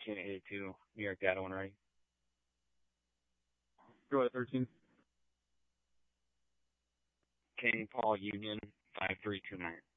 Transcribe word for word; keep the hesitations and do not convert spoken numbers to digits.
K eighty-two, New York data when ready. Go ahead, thirteen. King Paul Union, five three two nine.